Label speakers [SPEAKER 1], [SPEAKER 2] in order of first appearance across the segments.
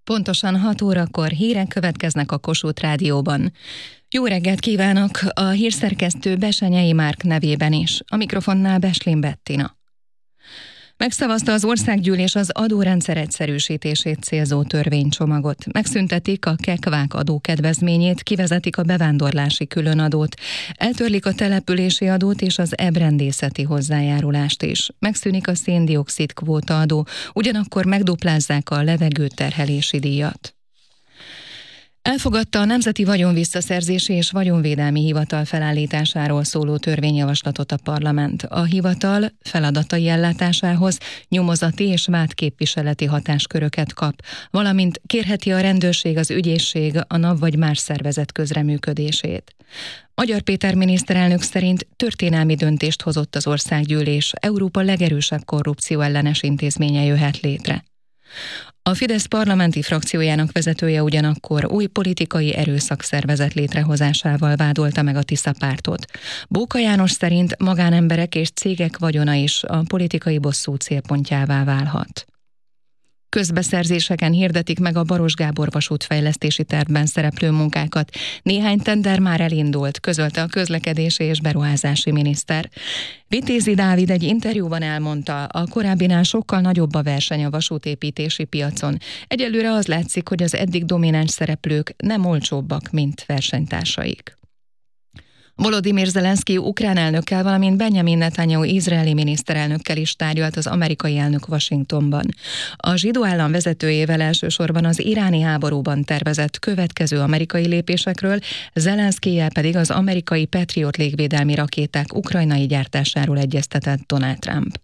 [SPEAKER 1] Pontosan 6 órakor hírek következnek a Kossuth Rádióban. Jó reggelt kívánok a hírszerkesztő Besenyei Márk nevében is. A mikrofonnál Beslin Bettina. Megszavazta az országgyűlés az adórendszer egyszerűsítését célzó törvénycsomagot. Megszüntetik a kekvák adókedvezményét, kivezetik a bevándorlási különadót, eltörlik a települési adót és az ebrendészeti hozzájárulást is. Megszűnik a szén-dioxid kvótaadó, ugyanakkor megduplázzák a levegőterhelési díjat. Elfogadta a Nemzeti Vagyonvisszaszerzési és Vagyonvédelmi Hivatal felállításáról szóló törvényjavaslatot a parlament. A hivatal feladatai ellátásához nyomozati és vádképviseleti hatásköröket kap, valamint kérheti a rendőrség, az ügyészség, a NAV vagy más szervezet közreműködését. Magyar Péter miniszterelnök szerint történelmi döntést hozott az országgyűlés, Európa legerősebb korrupcióellenes intézménye jöhet létre. A Fidesz parlamenti frakciójának vezetője ugyanakkor új politikai erőszakszervezet létrehozásával vádolta meg a Tisza pártot. Bóka János szerint magánemberek és cégek vagyona is a politikai bosszú célpontjává válhat. Közbeszerzéseken hirdetik meg a Baros Gábor vasútfejlesztési tervben szereplő munkákat. Néhány tender már elindult, közölte a közlekedési és beruházási miniszter. Vitézi Dávid egy interjúban elmondta, a korábbinál sokkal nagyobb a verseny a vasútépítési piacon. Egyelőre az látszik, hogy az eddig domináns szereplők nem olcsóbbak, mint versenytársaik. Volodymyr Zelenszky ukrán elnökkel, valamint Benjamin Netanyahu izraeli miniszterelnökkel is tárgyalt az amerikai elnök Washingtonban. A zsidó állam vezetőjével elsősorban az iráni háborúban tervezett következő amerikai lépésekről, Zelenszkijjel pedig az amerikai Patriot légvédelmi rakéták ukrajnai gyártásáról egyeztetett Donald Trump.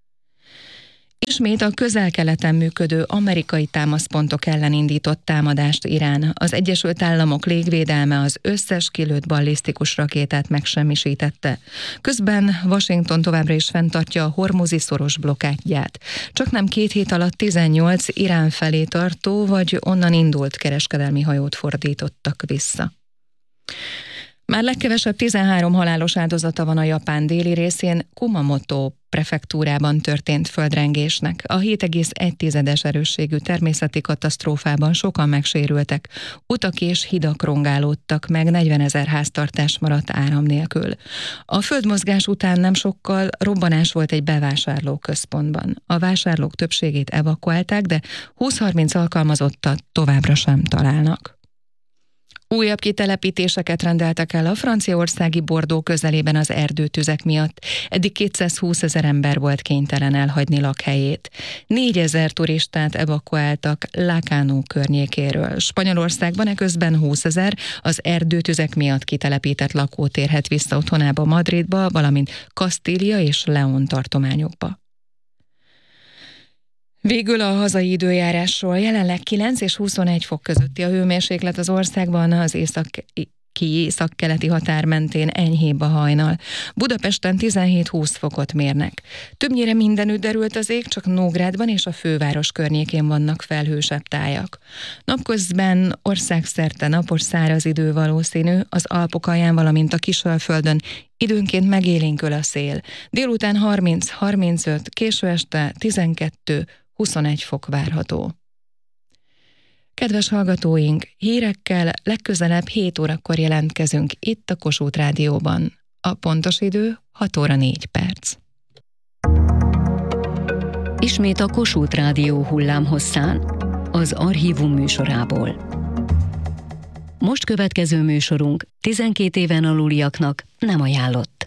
[SPEAKER 1] Ismét a Közel-Keleten működő amerikai támaszpontok ellen indított támadást Irán. Az Egyesült Államok légvédelme az összes kilőtt ballisztikus rakétát megsemmisítette. Közben Washington továbbra is fenntartja a hormuzi szoros blokkádját. Csaknem 2 hét alatt 18 Irán felé tartó vagy onnan indult kereskedelmi hajót fordítottak vissza. Már legkevesebb 13 halálos áldozata van a Japán déli részén, Kumamoto prefektúrában történt földrengésnek. A 7,1 erősségű természeti katasztrófában sokan megsérültek, utak és hidak rongálódtak meg, 40 000 háztartás maradt áram nélkül. A földmozgás után nem sokkal robbanás volt egy bevásárlóközpontban. A vásárlók többségét evakuálták, de 20-30 alkalmazottat továbbra sem találnak. Újabb kitelepítéseket rendeltek el a franciaországi Bordeaux közelében az erdőtüzek miatt. Eddig 220 000 ember volt kénytelen elhagyni lakhelyét. 4 000 turistát evakuáltak Lacanau környékéről. Spanyolországban eközben 20 000 az erdőtüzek miatt kitelepített lakó térhet vissza otthonába, Madridba, valamint Kastília és León tartományokba. Végül a hazai időjárásról. Jelenleg 9 és 21 fok közötti a hőmérséklet az országban, az északkeleti határ mentén enyhébb a hajnal. Budapesten 17-20 fokot mérnek. Többnyire mindenütt derült az ég, csak Nógrádban és a főváros környékén vannak felhősebb tájak. Napközben országszerte napos száraz idő valószínű, az Alpok alján, valamint a Kisalföldön időnként megélénkül a szél. Délután 30-35, késő este 12-21 fok várható. Kedves hallgatóink, hírekkel legközelebb 7 órakor jelentkezünk itt a Kossuth Rádióban. A pontos idő 6 óra 4 perc.
[SPEAKER 2] Ismét a Kossuth Rádió hullámhosszán, az Archívum műsorából. Most következő műsorunk 12 éven aluliaknak nem ajánlott.